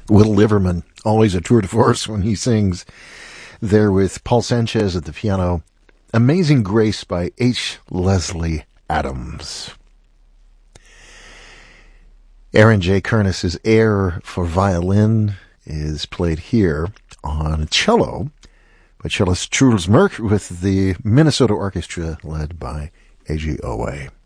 Will Liverman, always a tour de force when he sings. There with Paul Sanchez at the piano. Amazing Grace by H. Leslie Adams. Aaron J. Kernis's Air for Violin is played here on cello by cellist Truls Mørk with the Minnesota Orchestra led by A.G. Owe.